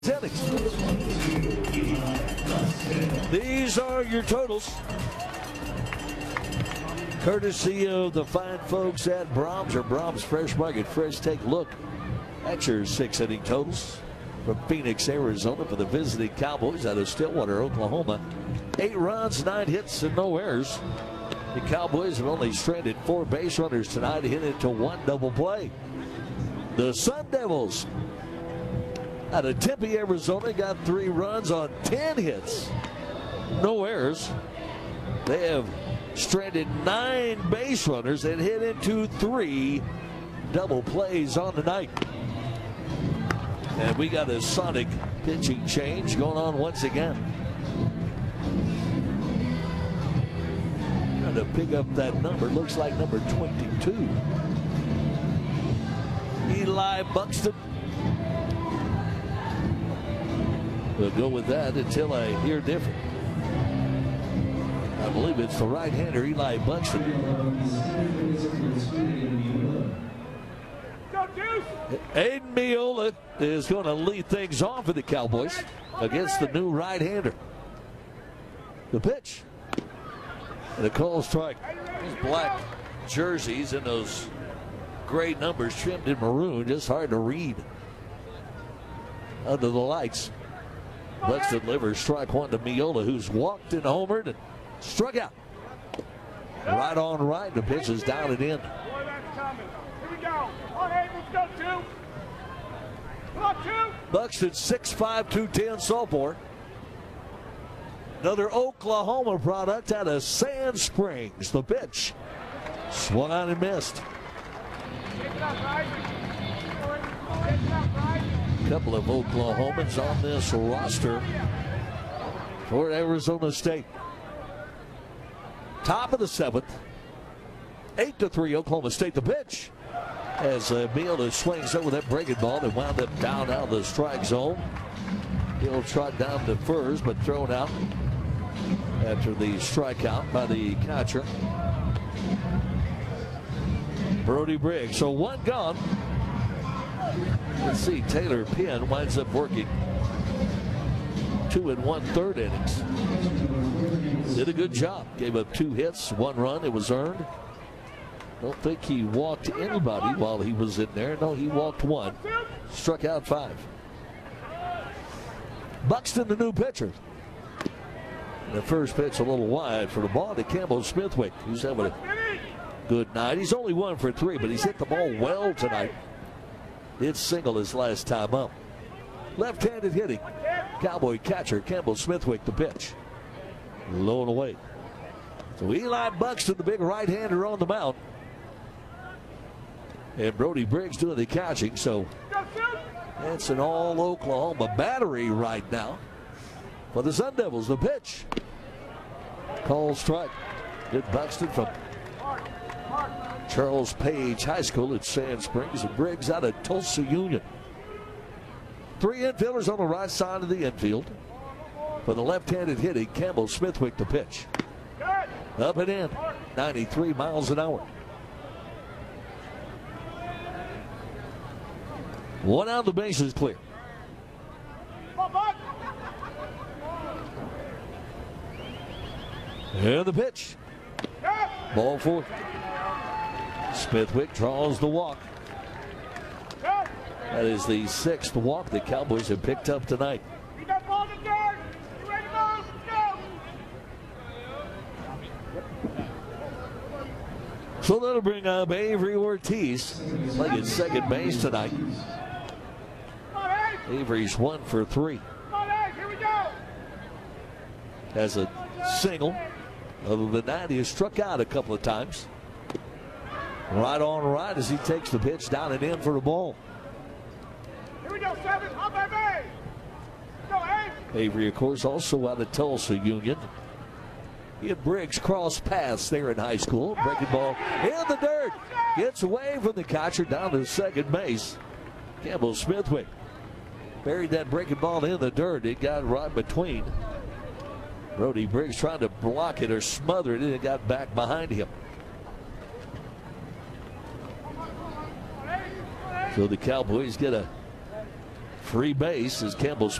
These are your totals, courtesy of the fine folks at Brahms or Brahms Fresh Market Fresh. Take a look at your 6-inning totals from Phoenix, Arizona for the visiting Cowboys out of Stillwater, Oklahoma. 8 runs, 9 hits, and no errors. The Cowboys have only stranded 4 base runners tonight, hit into 1 double play. The Sun Devils out of Tempe, Arizona, got 3 runs on 10 hits. No errors. They have stranded 9 base runners and hit into 3 double plays on the night. And we got a sonic pitching change going on once again. Trying to pick up that number. Looks like number 22. Eli Buxton. We'll go with that until I hear different. I believe it's the right-hander, Eli Buxton. Aiden Miola is going to lead things off for the Cowboys against the new right-hander. The pitch. And a call strike. Those black jerseys and those gray numbers trimmed in maroon, just hard to read under the lights. Buxton delivers strike 1 to Miola, who's walked and homered and struck out. Right on right. The pitch is down and in. Here we go. On eight, let's go, 2. Come on, 2. Buxton, 6'5", 210 sophomore. Another Oklahoma product out of Sand Springs. The pitch swung on and missed. A couple of Oklahomans on this roster for Arizona State. Top of the 7th. 8-3 Oklahoma State. The pitch as Miola swings over that breaking ball that wound up down out of the strike zone. He'll trot down to first, but thrown out after the strikeout by the catcher, Brody Briggs. So 1 gone. Let's see, Taylor Penn winds up working 2 1/3 innings. Did a good job. Gave up 2 hits, 1 run. It was earned. Don't think he walked anybody while he was in there. No, he walked 1. Struck out 5. Buxton, the new pitcher. The first pitch a little wide for the ball to Campbell Smithwick, who's having a good night. He's only 1 for 3, but he's hit the ball well tonight. Did single his last time up. Left-handed hitting. Cowboy catcher Campbell Smithwick, the pitch. Low and away. So Eli Buxton, the big right-hander on the mound. And Brody Briggs doing the catching. So it's an all-Oklahoma battery right now for the Sun Devils. The pitch. Call strike. Good Buxton from Charles Page High School at Sand Springs, and Briggs out of Tulsa Union. 3 infielders on the right side of the infield. For the left-handed hitting, Campbell Smithwick, the pitch. Up and in, 93 miles an hour. 1 out, the base is clear. And the pitch. Ball 4. Smithwick draws the walk. That is the 6th walk the Cowboys have picked up tonight. So that'll bring up Avery Ortiz playing at second base tonight. Avery's 1 for 3. Has a single. Other than that, he has struck out a couple of times. Right on right as he takes the pitch down and in for the ball. Here we go, 7. Up and bay. Go, 8. Avery, of course, also out of Tulsa Union. He and Briggs cross paths there in high school. Breaking ball in the dirt. Gets away from the catcher down to second base. Campbell Smithwick buried that breaking ball in the dirt. It got right between. Brody Briggs trying to block it or smother it, and it got back behind him. So the Cowboys get a free base as Campbell